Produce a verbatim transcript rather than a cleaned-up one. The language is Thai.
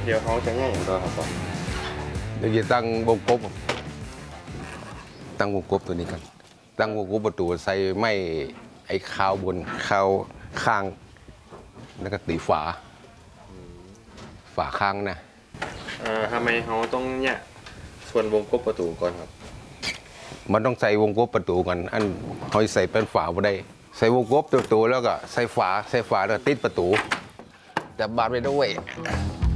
ดี๋ยวเขาจะง่ายอย่างตัวครับผมเดี๋ยวจะตั้งวงกบตั้งวงกบตัวนี้กันตั้งวงกบประตูใส่ไม้ไอ้คาวบนคาวข้างแล้วก็ตีฝาฝาข้างนะเอ่อทำไมเขาต้องเนี่ยส่วนวงกบประตูก่อนครับมันต้องใส่วงกบประตูกันอันเขาใส่เป็นฝาไม่ได้ใส่วงกบตัวตัวแล้วก็ใส่ฝาใส่ฝาแล้วติดประตูแต่บานไปด้วย